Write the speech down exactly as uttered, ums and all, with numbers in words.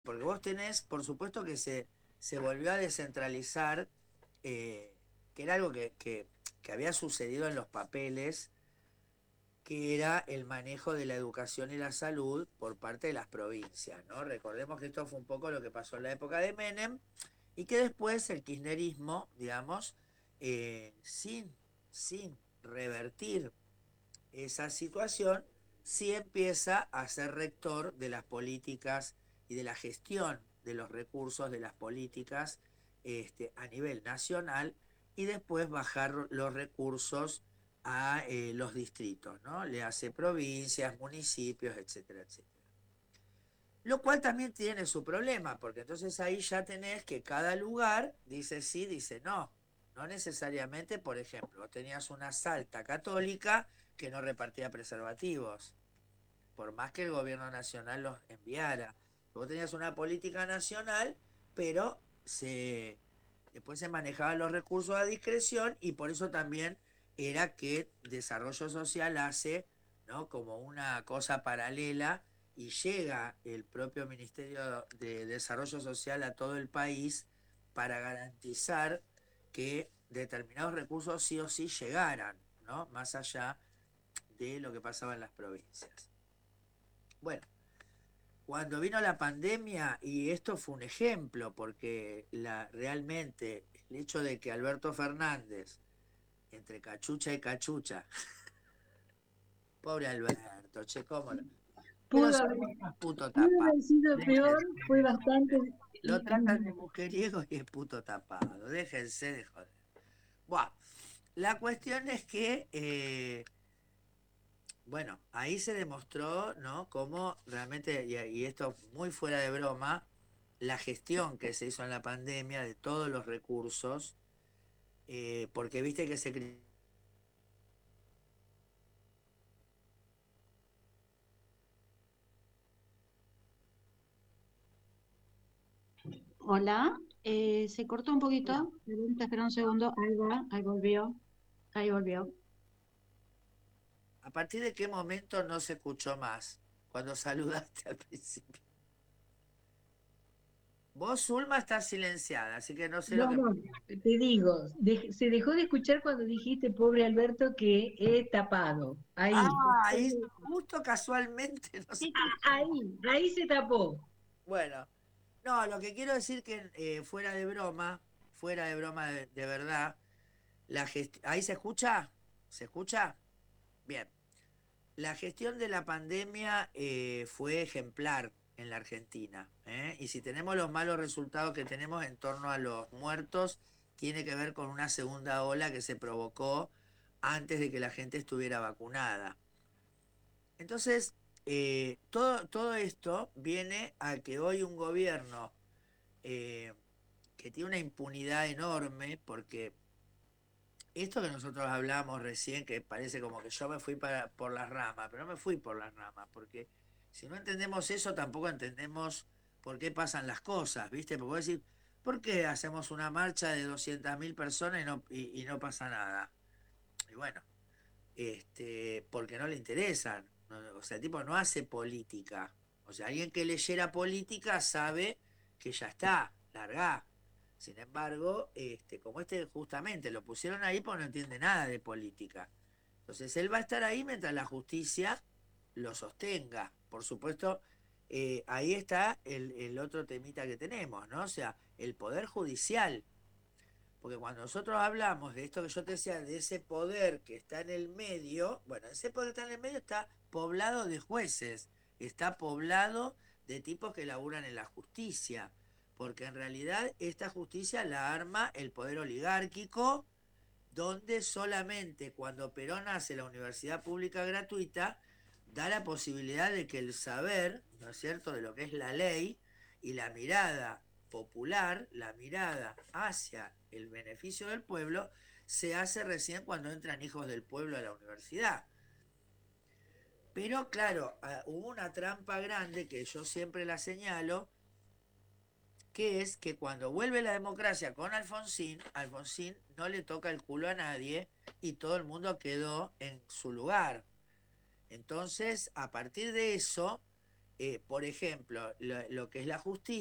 porque vos tenés, por supuesto que se, se volvió a descentralizar, eh, que era algo que, que, que había sucedido en los papeles, que era el manejo de la educación y la salud por parte de las provincias, ¿no? Recordemos que esto fue un poco lo que pasó en la época de Menem y que después el kirchnerismo, digamos, eh, sin, sin revertir esa situación, sí empieza a ser rector de las políticas y de la gestión de los recursos de las políticas este, a nivel nacional y después bajar los recursos a eh, los distritos, ¿no? Le hace provincias, municipios, etcétera, etcétera. Lo cual también tiene su problema, porque entonces ahí ya tenés que cada lugar dice sí, dice no. No necesariamente, por ejemplo, tenías una Salta católica que no repartía preservativos, por más que el gobierno nacional los enviara. Vos tenías una política nacional, pero se, después se manejaban los recursos a discreción y por eso también era que Desarrollo Social hace, ¿no?, como una cosa paralela y llega el propio Ministerio de Desarrollo Social a todo el país para garantizar que determinados recursos sí o sí llegaran, ¿no?, más allá de lo que pasaba en las provincias. Bueno, cuando vino la pandemia, y esto fue un ejemplo, porque la, realmente el hecho de que Alberto Fernández, entre cachucha y cachucha, pobre Alberto, che, cómo no, pero Pudo es haber, un puto pudo tapado. haber sido Déjense, peor, fue bastante. lo tratan de mujeriego y es puto tapado. Déjense de joder. Buah, la cuestión es que, eh, bueno, ahí se demostró, ¿no?, cómo realmente, y, y esto muy fuera de broma, la gestión que se hizo en la pandemia de todos los recursos, eh, porque viste que se... Hola, eh, se cortó un poquito. Espera un segundo. Ahí va, ahí volvió, ahí volvió. ¿A partir de qué momento no se escuchó más? Cuando saludaste al principio. Vos, Zulma, estás silenciada, así que no sé lo No, que... no, te digo, de- se dejó de escuchar cuando dijiste, pobre Alberto, que he tapado. Ah, Ahí, ahí justo casualmente no se escuchó. ahí, ahí se tapó. Bueno, no, lo que quiero decir que eh, fuera de broma, fuera de broma de, de verdad, la gest... ¿ahí se escucha? ¿Se escucha? Bien. La gestión de la pandemia eh, fue ejemplar en la Argentina, ¿eh? Y si tenemos los malos resultados que tenemos en torno a los muertos, tiene que ver con una segunda ola que se provocó antes de que la gente estuviera vacunada. Entonces, eh, todo, todo esto viene a que hoy un gobierno eh, que tiene una impunidad enorme, porque esto que nosotros hablamos recién, que parece como que yo me fui para, por las ramas, pero no me fui por las ramas, porque si no entendemos eso, tampoco entendemos por qué pasan las cosas, ¿viste? Porque vos decís, ¿por qué hacemos una marcha de doscientas mil personas y no, y, y no pasa nada? Y bueno, este, porque no le interesan. No, o sea, el tipo no hace política. O sea, alguien que leyera política sabe que ya está, largá. Sin embargo, este, como este justamente lo pusieron ahí porque no entiende nada de política. Entonces él va a estar ahí mientras la justicia lo sostenga. Por supuesto, eh, ahí está el, el otro temita que tenemos, ¿no? O sea, el poder judicial, porque cuando nosotros hablamos de esto que yo te decía, de ese poder que está en el medio, bueno, ese poder que está en el medio está poblado de jueces, está poblado de tipos que laburan en la justicia, porque en realidad esta justicia la arma el poder oligárquico, donde solamente cuando Perón hace la universidad pública gratuita, da la posibilidad de que el saber, ¿no es cierto?, de lo que es la ley y la mirada popular, la mirada hacia el beneficio del pueblo, se hace recién cuando entran hijos del pueblo a la universidad. Pero claro, ah, hubo una trampa grande que yo siempre la señalo, que es que cuando vuelve la democracia con Alfonsín, Alfonsín no le toca el culo a nadie y todo el mundo quedó en su lugar. Entonces, a partir de eso, eh, por ejemplo, lo, lo que es la justicia